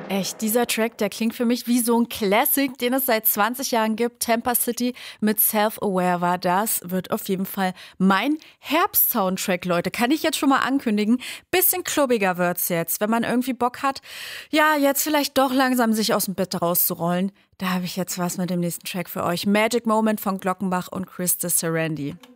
Echt, dieser Track, der klingt für mich wie so ein Classic, den es seit 20 Jahren gibt. Tampa City mit Self-Aware war das. Wird auf jeden Fall mein Herbst-Soundtrack, Leute. Kann ich jetzt schon mal ankündigen. Bisschen klubbiger wird's jetzt. Wenn man irgendwie Bock hat, ja, jetzt vielleicht doch langsam sich aus dem Bett rauszurollen. Da habe ich jetzt was mit dem nächsten Track für euch. Magic Moment von Glockenbach und Chris de Serendi.